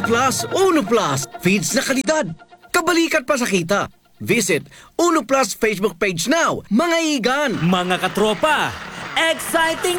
Uno Plus, feeds na kalidad. Kabalikat pa sa kita. Visit Uno Plus Facebook page now, mga igan. Mga katropa, exciting